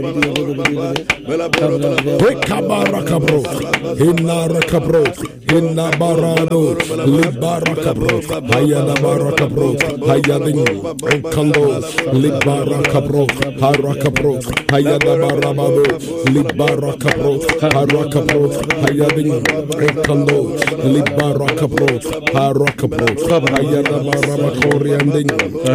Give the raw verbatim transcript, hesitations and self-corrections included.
Wekabarakabro, Inarakabro, Inabarado, Libarakabro, Hayadabarakabro, Hayadin, Kando, Libarakabro, Harakabro, Hayadabarabado, Libarakabro, Harakabro, Hayadin, Kando, Libarakabro, Harakabro, Hayadabarabakoriandin.